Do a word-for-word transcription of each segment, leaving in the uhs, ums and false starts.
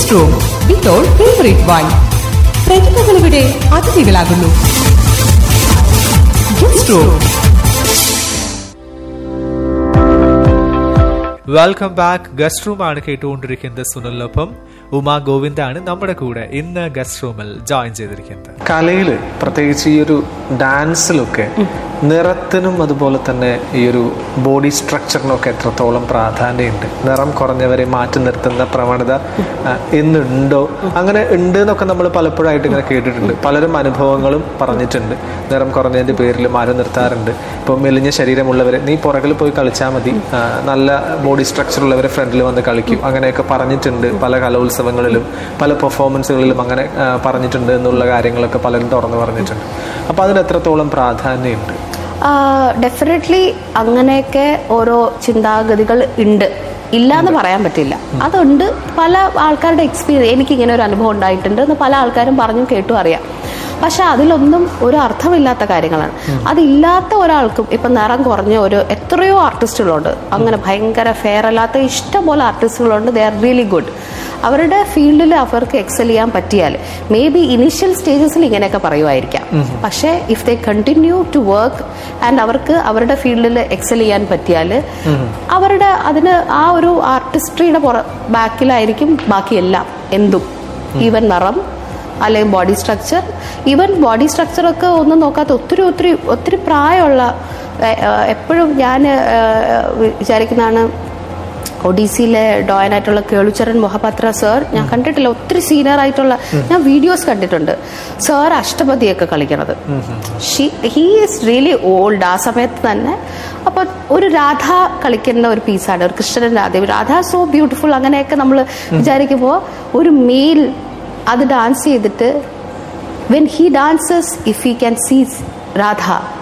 Guest room with all favourite wine. പ്രതിഭകളിവിടെ അതിഥികളാകുന്നു. Guest room. Welcome back. Guest room ആണ് കേട്ടുകൊണ്ടിരിക്കുന്നത്. സുനിലിനൊപ്പം ഉമാ ഗോവിന്ദാണ് നമ്മുടെ കൂടെ ഇന്ന് ഗസ്റ്റ് റൂമിൽ ജോയിൻ ചെയ്തിരിക്കുന്നത്. കലയിൽ പ്രത്യേകിച്ച് ഈ ഒരു ഡാൻസിലൊക്കെ നിറത്തിനും അതുപോലെ തന്നെ ഈ ഒരു ബോഡി സ്ട്രക്ചറിനൊക്കെ എത്രത്തോളം പ്രാധാന്യമുണ്ട്? നിറം കുറഞ്ഞവരെ മാറ്റി നിർത്തുന്ന പ്രവണത ഇന്നുണ്ടോ? അങ്ങനെ ഉണ്ട് എന്നൊക്കെ നമ്മൾ പലപ്പോഴായിട്ട് ഇങ്ങനെ കേട്ടിട്ടുണ്ട്. പലരും അനുഭവങ്ങളും പറഞ്ഞിട്ടുണ്ട്. നിറം കുറഞ്ഞതിൻ്റെ പേരിൽ മാറ്റി നിർത്താറുണ്ട്. ഇപ്പോൾ മെലിഞ്ഞ ശരീരമുള്ളവരെ നീ പുറകിൽ പോയി കളിച്ചാൽ മതി, നല്ല ബോഡി സ്ട്രക്ചർ ഉള്ളവരെ ഫ്രണ്ടിൽ വന്ന് കളിക്കും, അങ്ങനെയൊക്കെ പറഞ്ഞിട്ടുണ്ട്. പല കലോത്സവങ്ങളിലും പല പെർഫോമൻസുകളിലും അങ്ങനെ പറഞ്ഞിട്ടുണ്ട് എന്നുള്ള കാര്യങ്ങളൊക്കെ പലരും തുറന്നു പറഞ്ഞിട്ടുണ്ട്. അപ്പോൾ അതിന് എത്രത്തോളം പ്രാധാന്യമുണ്ട്? ഡെഫിനറ്റ്ലി അങ്ങനെയൊക്കെ ഓരോ ചിന്താഗതികൾ ഉണ്ട്, ഇല്ല എന്ന് പറയാൻ പറ്റില്ല. അതുണ്ട്. പല ആൾക്കാരുടെ എക്സ്പീരിയൻസ്, എനിക്കിങ്ങനെ ഒരു അനുഭവം ഉണ്ടായിട്ടുണ്ട് എന്ന് പല ആൾക്കാരും പറഞ്ഞു കേട്ടു അറിയാം. പക്ഷെ അതിലൊന്നും ഒരു അർത്ഥമില്ലാത്ത കാര്യങ്ങളാണ്. അതില്ലാത്ത ഒരാൾക്കും ഇപ്പം നിറം കുറഞ്ഞ ഒരു എത്രയോ ആർട്ടിസ്റ്റുകളുണ്ട്, അങ്ങനെ ഭയങ്കര ഫെയർ അല്ലാത്ത ഇഷ്ടംപോലെ ആർട്ടിസ്റ്റുകളുണ്ട്. They are really good. അവരുടെ ഫീൽഡിൽ അവർക്ക് എക്സൽ ചെയ്യാൻ പറ്റിയാൽ മേ ബി ഇനീഷ്യൽ സ്റ്റേജസിൽ ഇങ്ങനെയൊക്കെ പറയുമായിരിക്കാം. പക്ഷേ if they continue to work and അവർക്ക് അവരുടെ ഫീൽഡിൽ എക്സൽ ചെയ്യാൻ പറ്റിയാൽ അവരുടെ അതിന് ആ ഒരു ആർട്ടിസ്ട്രിയുടെ ബാക്കിലായിരിക്കും ബാക്കിയെല്ലാം, എന്തും. ഈവൻ നിറം അല്ലെങ്കിൽ ബോഡി സ്ട്രക്ചർ, ഈവൻ ബോഡി സ്ട്രക്ചറൊക്കെ ഒന്നും നോക്കാത്ത ഒത്തിരി ഒത്തിരി ഒത്തിരി പ്രായമുള്ള, എപ്പോഴും ഞാൻ വിചാരിക്കുന്നതാണ് ഒഡീസിയിലെ ഡോയനായിട്ടുള്ള കേളുചരൺ മൊഹപാത്ര സർ, ഞാൻ കണ്ടിട്ടില്ല, ഒത്തിരി സീനിയർ ആയിട്ടുള്ള ഞാൻ വീഡിയോസ് കണ്ടിട്ടുണ്ട്. Sir അഷ്ടപതിയൊക്കെ കളിക്കണത്. He is really old ആ സമയത്ത് തന്നെ. അപ്പോൾ ഒരു രാധ കളിക്കുന്ന ഒരു പീസാണ്, ഒരു കൃഷ്ണൻ രാധ. Radha so beautiful. അങ്ങനെയൊക്കെ നമ്മൾ വിചാരിക്കുമ്പോൾ ഒരു മെയിൽ അത് ഡാൻസ് ചെയ്തിട്ട് when he dances if he can see Radha,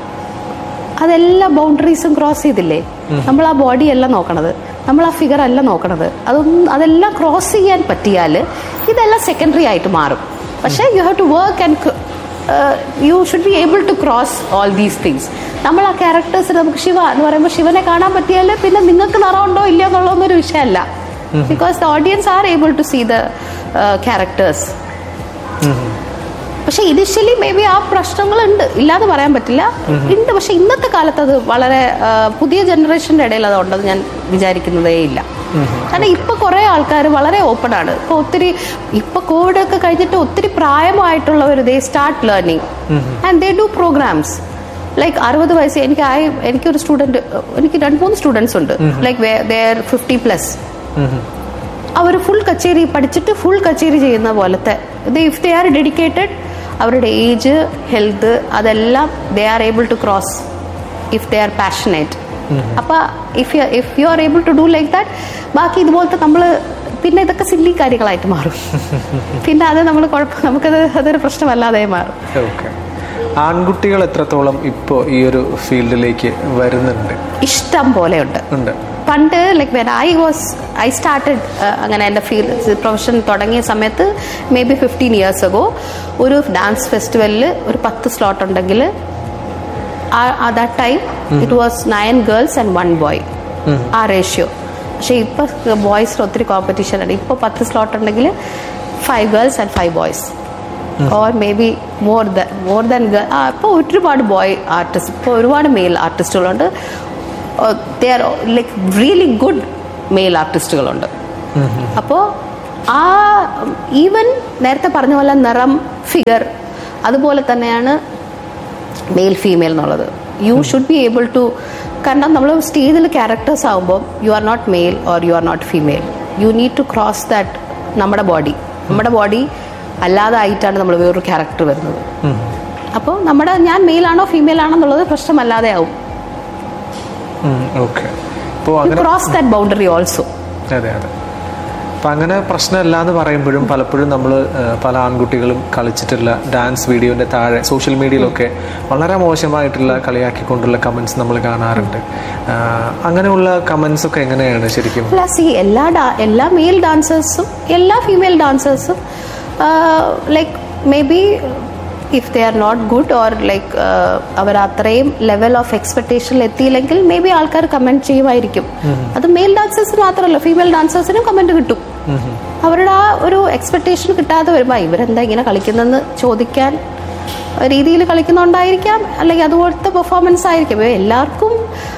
അതെല്ലാ ബൗണ്ടറീസും ക്രോസ് ചെയ്തില്ലേ? നമ്മൾ ആ ബോഡി അല്ല നോക്കണത്, നമ്മൾ ആ ഫിഗർ അല്ല നോക്കണത്. അതൊന്നും അതെല്ലാം ക്രോസ് ചെയ്യാൻ പറ്റിയാൽ ഇതെല്ലാം സെക്കൻഡറി ആയിട്ട് മാറും. പക്ഷേ you have to work and you should be able to cross all these things. നമ്മൾ ആ ക്യാരക്ടേഴ്സിന് നമുക്ക് ശിവ എന്ന് പറയുമ്പോൾ ശിവനെ കാണാൻ പറ്റിയാൽ പിന്നെ നിങ്ങൾക്ക് നിറമുണ്ടോ ഇല്ല എന്നുള്ളതൊന്നൊരു വിഷയമല്ല. Because the audience are able to see the characters. പക്ഷെ ഇനിഷ്യലി മേ ബി ആ പ്രശ്നങ്ങളുണ്ട്, ഇല്ലാന്ന് പറയാൻ പറ്റില്ല, ഉണ്ട്. പക്ഷെ ഇന്നത്തെ കാലത്ത് അത് വളരെ പുതിയ ജനറേഷന്റെ ഇടയിൽ അത് ഉണ്ടെന്ന് ഞാൻ വിചാരിക്കുന്നതേ ഇല്ല. കാരണം ഇപ്പൊ കുറെ ആൾക്കാർ വളരെ ഓപ്പൺ ആണ്. ഇപ്പൊ ഒത്തിരി ഇപ്പൊ കോവിഡ് ഒക്കെ കഴിഞ്ഞിട്ട് ഒത്തിരി പ്രായമായിട്ടുള്ളവർ ദേ start learning and they do programmes. Like അറുപത് വയസ്സ് എനിക്ക് ആയി എനിക്കൊരു സ്റ്റുഡന്റ്, എനിക്ക് രണ്ട് മൂന്ന് സ്റ്റുഡൻസ് ഉണ്ട്, like they are fifty plus. Our full കച്ചേരി പഠിച്ചിട്ട് ഫുൾ കച്ചേരി ചെയ്യുന്ന പോലത്തെ, ഇഫ് ദേ ആർ ഡെഡിക്കേറ്റഡ്, അവരുടെ ഏജ്, ഹെൽത്ത് അതെല്ലാം they are able to cross if they are passionate. അപ്പൊ if you if you are able to do like that, ബാക്കി ഇതുപോലത്തെ നമ്മൾ പിന്നെ ഇതൊക്കെ സില്ലി കാര്യങ്ങളായിട്ട് മാറും. പിന്നെ അത് നമ്മൾ കുഴപ്പം, നമുക്കത് അതൊരു പ്രശ്നമല്ലാതെ മാറും. ആൺകുട്ടികൾ എത്രത്തോളം ഇപ്പോൾ ഈ ഒരു ഫീൽഡിലേക്ക് വരുന്നുണ്ട്? ഇഷ്ടം പോലെ ഉണ്ട്. പണ്ട് like when I was I started അങ്ങനെ എൻ്റെ ഫീൽഡ് പ്രൊഫഷൻ തുടങ്ങിയ സമയത്ത് may be fifteen years ago ഒരു ഡാൻസ് ഫെസ്റ്റിവലിൽ ഒരു പത്ത് സ്ലോട്ട് ഉണ്ടെങ്കിൽ at that time it was nine girls and one boy ആ റേഷ്യോ. പക്ഷെ ഇപ്പൊ ബോയ്സിൽ ഒത്തിരി കോമ്പറ്റീഷൻ ആണ്. ഇപ്പൊ പത്ത് സ്ലോട്ട് ഉണ്ടെങ്കിൽ five girls and five boys or may be more than more than girl. ഇപ്പോൾ ഒരുപാട് ബോയ് ആർട്ടിസ്റ്റ്, ഇപ്പോൾ ഒരുപാട് mail ആർട്ടിസ്റ്റുകളുണ്ട്. They are like really good mail ആർട്ടിസ്റ്റുകളുണ്ട്. അപ്പോൾ ആ ഈവൻ നേരത്തെ പറഞ്ഞ പോലെ നിറം, ഫിഗർ അതുപോലെ തന്നെയാണ് മെയിൽ ഫീമെയിൽ എന്നുള്ളത്. You should be able to, കാരണം നമ്മൾ സ്റ്റേജിൽ ക്യാരക്ടേഴ്സ് ആകുമ്പോൾ you are not male or you are not female, you need to cross that. നമ്മുടെ ബോഡി നമ്മുടെ ബോഡി അല്ലാതെ ആയിട്ടാണ് നമ്മൾ വേറൊരു ക്യാരക്ടർ വരുന്നത്. അപ്പോൾ നമ്മുടെ ഞാൻ മെയിലാണോ ഫീമെയിൽ ആണോ എന്നുള്ളത് പ്രശ്നമല്ലാതെ ആവും. Cross that boundary also. അതെ അതെ. അപ്പം അങ്ങനെ പ്രശ്നമല്ല എന്ന് പറയുമ്പോഴും പലപ്പോഴും നമ്മൾ പല ആൺകുട്ടികളും കളിച്ചിട്ടുള്ള ഡാൻസ് വീഡിയോൻ്റെ താഴെ സോഷ്യൽ മീഡിയയിലൊക്കെ വളരെ മോശമായിട്ടുള്ള കളിയാക്കിക്കൊണ്ടുള്ള കമൻസ് നമ്മൾ കാണാറുണ്ട്. അങ്ങനെയുള്ള കമൻസ് ഒക്കെ എങ്ങനെയാണ് ശരിക്കും? സി എല്ലാ എല്ലാ മെയിൽ ഡാൻസേഴ്സും എല്ലാ female ഡാൻസേഴ്സും like may be if they are not good or like അവർ അത്രയും ലെവൽ ഓഫ് എക്സ്പെക്ടേഷനിൽ എത്തിയില്ലെങ്കിൽ മേ ബി ആൾക്കാർ കമന്റ് ചെയ്യുമായിരിക്കും. അത് മെയിൽ ഡാൻസേഴ്സിന് മാത്രമല്ല ഫീമെയിൽ ഡാൻസേഴ്സിനും കമന്റ് കിട്ടും. അവരുടെ ആ ഒരു എക്സ്പെക്ടേഷൻ കിട്ടാതെ വരുമ്പോൾ ഇവരെന്താ ഇങ്ങനെ കളിക്കുന്നതെന്ന് ചോദിക്കാൻ രീതിയിൽ കളിക്കുന്നുണ്ടായിരിക്കാം, അല്ലെങ്കിൽ അതുപോലത്തെ പെർഫോമൻസ് ആയിരിക്കും. എല്ലാവർക്കും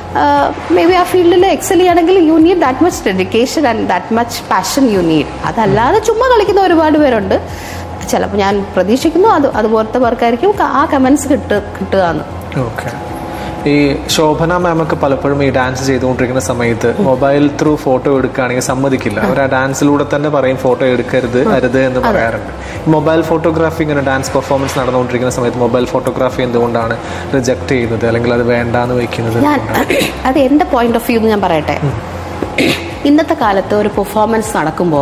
മേ ബി ആ ഫീൽഡിൽ എക്സൽ ചെയ്യണമെങ്കിൽ you need that much dedication and that much passion you need. അതല്ലാതെ ചുമ്മാ കളിക്കുന്ന ഒരുപാട് പേരുണ്ട്. ചിലപ്പോൾ ഞാൻ പ്രതീക്ഷിക്കുന്നു അത് അതുപോലത്തെ പേർക്കായിരിക്കും ആ കമൻസ് കിട്ടു കിട്ടുക എന്ന്. ഓക്കെ. ഈ ശോഭന മാമൊക്കെ പലപ്പോഴും ഈ ഡാൻസ് ചെയ്തുകൊണ്ടിരിക്കുന്ന സമയത്ത് മൊബൈൽ ത്രൂ ഫോട്ടോ എടുക്കുകയാണെങ്കിൽ സമ്മതിക്കില്ല. അവർ ആ ഡാൻസിലൂടെ തന്നെ പറയും ഫോട്ടോ എടുക്കരുത് അരുത് എന്ന് പറയാറുണ്ട്. മൊബൈൽ ഫോട്ടോഗ്രാഫി ഇങ്ങനെ ഡാൻസ് പെർഫോമൻസ് നടന്നുകൊണ്ടിരിക്കുന്ന സമയത്ത് മൊബൈൽ ഫോട്ടോഗ്രാഫി എന്തുകൊണ്ടാണ് റിജക്ട് ചെയ്യുന്നത്, അല്ലെങ്കിൽ അത് വേണ്ടാന്ന് വെക്കുന്നത്? ഞാൻ അത് എൻ്റെ പോയിന്റ് ഓഫ് വ്യൂ ഞാൻ പറയട്ടെ. ഇന്നത്തെ കാലത്ത് ഒരു പെർഫോമൻസ് നടക്കുമ്പോൾ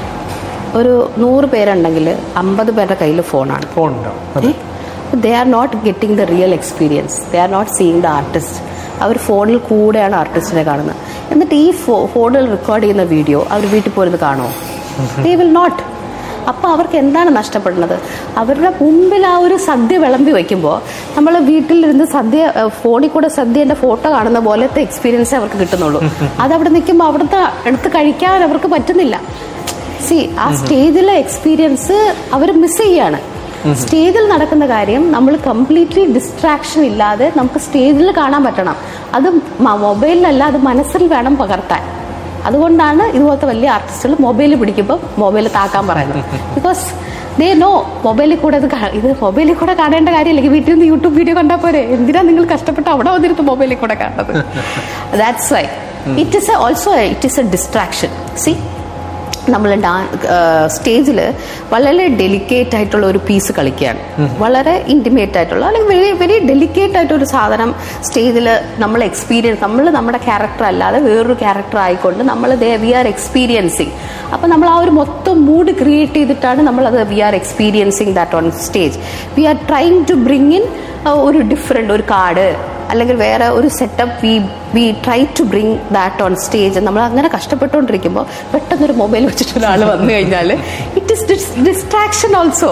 ഒരു നൂറ് പേരുണ്ടെങ്കിൽ അമ്പത് പേരുടെ കയ്യിൽ ഫോണാണ്. ഫോൺ ഉണ്ടാവും. They are not getting the real experience. They are not seeing the artist. അവർ ഫോണിൽ കൂടെയാണ് ആർട്ടിസ്റ്റിനെ കാണുന്നത്. എന്നിട്ട് ഈ ഫോ ഫോണിൽ റെക്കോർഡ് ചെയ്യുന്ന വീഡിയോ അവർ വീട്ടിൽ പോയിരുന്ന് കാണുമോ? They will not. അപ്പോൾ അവർക്ക് എന്താണ് നഷ്ടപ്പെടുന്നത്? അവരുടെ മുമ്പിൽ ആ ഒരു സദ്യ വിളമ്പി വയ്ക്കുമ്പോൾ നമ്മൾ വീട്ടിലിരുന്ന് സദ്യ ഫോണിൽ കൂടെ സദ്യൻ്റെ ഫോട്ടോ കാണുന്ന പോലത്തെ എക്സ്പീരിയൻസേ അവർക്ക് കിട്ടുന്നുള്ളൂ. അതവിടെ നിൽക്കുമ്പോൾ അവിടുത്തെ എടുത്ത് കഴിക്കാൻ അവർക്ക് പറ്റുന്നില്ല. സി ആ സ്റ്റേജിലെ എക്സ്പീരിയൻസ് അവർ മിസ് ചെയ്യാണ്. സ്റ്റേജിൽ നടക്കുന്ന കാര്യം നമ്മൾ കംപ്ലീറ്റ്ലി ഡിസ്ട്രാക്ഷൻ ഇല്ലാതെ നമുക്ക് സ്റ്റേജിൽ കാണാൻ പറ്റണം. അത് മൊബൈലിലല്ല, അത് മനസ്സിൽ വേണം പകർത്താൻ. അതുകൊണ്ടാണ് ഇതുപോലത്തെ വലിയ ആർട്ടിസ്റ്റുകൾ മൊബൈൽ പിടിക്കുമ്പോൾ മൊബൈൽ താക്കാൻ പറയുന്നത്. ബിക്കോസ് ദേ നോ മൊബൈലിൽ കൂടെ ഇത് ഇത് മൊബൈലിൽ കൂടെ കാണേണ്ട കാര്യമില്ല. വീട്ടിൽ നിന്ന് യൂട്യൂബ് വീഡിയോ കണ്ടാൽ പോരെ, എന്തിനാ നിങ്ങൾ കഷ്ടപ്പെട്ട് അവിടെ വന്നിരുത്ത് മൊബൈലിൽ കൂടെ കാണുന്നത്? That's why it is also it is A distraction. C നമ്മൾ ഡാ സ്റ്റേജിൽ വളരെ ഡെലിക്കേറ്റ് ആയിട്ടുള്ള ഒരു പീസ് കളിക്കുകയാണ്. വളരെ ഇൻറ്റിമേറ്റ് ആയിട്ടുള്ള അല്ലെങ്കിൽ വെരി വെരി ഡെലിക്കേറ്റ് ആയിട്ടൊരു സാധനം സ്റ്റേജിൽ നമ്മൾ എക്സ്പീരിയൻസ്, നമ്മൾ നമ്മുടെ ക്യാരക്ടർ അല്ലാതെ വേറൊരു ക്യാരക്ടർ ആയിക്കൊണ്ട് നമ്മൾ ദേ വി ആർ എക്സ്പീരിയൻസിങ്. അപ്പം നമ്മൾ ആ ഒരു മൊത്തം മൂഡ് ക്രിയേറ്റ് ചെയ്തിട്ടാണ് നമ്മളത് V R experiencing that on stage. V are trying to bring in ഒരു ഡിഫറെൻ്റ് ഒരു കാർഡ് അല്ലെങ്കിൽ വേറെ ഒരു setup. V we try to bring that on stage. നമ്മൾ അങ്ങനെ കഷ്ടപ്പെട്ടുകൊണ്ടിരിക്കുമ്പോൾ പെട്ടെന്നൊരു മൊബൈൽ വെച്ചിട്ട് ഒരാൾ വന്നു കഴിഞ്ഞാൽ it is distraction also.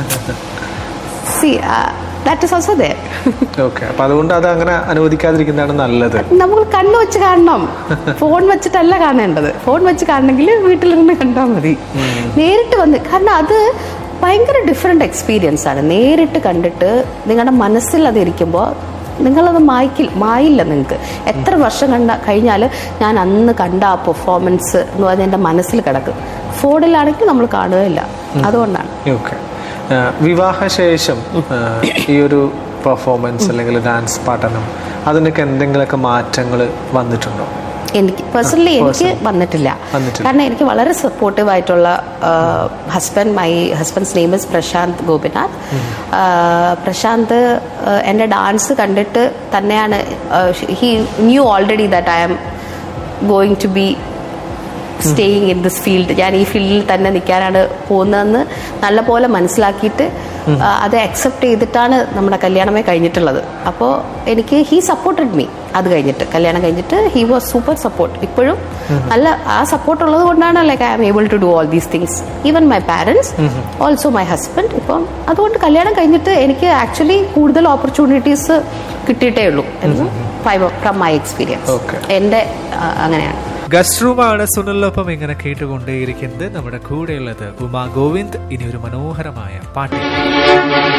C that is also there. Okay. അപ്പൊ അതുകൊണ്ട് അത് അങ്ങനെ അനുവദിക്കാതിരിക്കുന്നതാണ് നല്ലത്. നമ്മൾ കണ്ണു വെച്ച് കാണണം, ഫോൺ വെച്ചിട്ടല്ല കാണേണ്ടത്. ഫോൺ വെച്ച് കാണണമെങ്കിൽ വീട്ടിലിരുന്ന് കണ്ടാൽ മതി. നേരിട്ട് വന്ന്, കാരണം അത് ഭയങ്കര ഡിഫറെൻ്റ് എക്സ്പീരിയൻസ് ആണ്. നേരിട്ട് കണ്ടിട്ട് നിങ്ങളുടെ മനസ്സിൽ അത് ഇരിക്കുമ്പോൾ നിങ്ങളത് മായ്ക്കില്ല മായില്ല. നിങ്ങൾക്ക് എത്ര വർഷം കണ്ട കഴിഞ്ഞാൽ ഞാൻ അന്ന് കണ്ട ആ പെർഫോമൻസ് എന്ന് പറഞ്ഞാൽ എൻ്റെ മനസ്സിൽ കിടക്കും. ഫോണിലാണെങ്കിൽ നമ്മൾ കാണുകയില്ല. അതുകൊണ്ടാണ്. ഓക്കെ. വിവാഹശേഷം ഈ ഒരു പെർഫോമൻസ് അല്ലെങ്കിൽ ഡാൻസ് പഠനം അതിനൊക്കെ എന്തെങ്കിലുമൊക്കെ മാറ്റങ്ങൾ വന്നിട്ടുണ്ടോ? എനിക്ക് പേഴ്സണലി എനിക്ക് വന്നിട്ടില്ല. കാരണം എനിക്ക് വളരെ സപ്പോർട്ടീവ് ആയിട്ടുള്ള husband, my husbands name is Prashant Gopinath. Prashant എൻ്റെ ഡാൻസ് കണ്ടിട്ട് തന്നെയാണ്, he knew already that I am going to B staying in this field. ഞാൻ ഈ ഫീൽഡിൽ തന്നെ നിൽക്കാനാണ് പോകുന്നതെന്ന് നല്ലപോലെ മനസ്സിലാക്കിയിട്ട് അത് അക്സെപ്റ്റ് ചെയ്തിട്ടാണ് നമ്മുടെ കല്യാണമേ കഴിഞ്ഞിട്ടുള്ളത്. അപ്പോൾ എനിക്ക് ഹീ സപ്പോർട്ടഡ് മീ. അത് കഴിഞ്ഞിട്ട് കല്യാണം കഴിഞ്ഞിട്ട് ഹി വാസ് സൂപ്പർ സപ്പോർട്ട്. ഇപ്പോഴും നല്ല ആ സപ്പോർട്ട് ഉള്ളത് കൊണ്ടാണ് like I am able to do all these things. Even my parents, also my husband. ഇപ്പം അതുകൊണ്ട് കല്യാണം കഴിഞ്ഞിട്ട് എനിക്ക് ആക്ച്വലി കൂടുതൽ ഓപ്പർച്യൂണിറ്റീസ് കിട്ടിയിട്ടേ ഉള്ളൂ എന്ന് ഫ്രം മൈ എക്സ്പീരിയൻസ്. എൻ്റെ അങ്ങനെയാണ്. ഗസ്റ്റ് റൂമാണ് സുനിലിനൊപ്പം ഇങ്ങനെ കേട്ടുകൊണ്ടേയിരിക്കുന്നത്. നമ്മുടെ കൂടെയുള്ളത് ഉമാ ഗോവിന്ദ്. ഇനി ഒരു മനോഹരമായ പാട്ട്.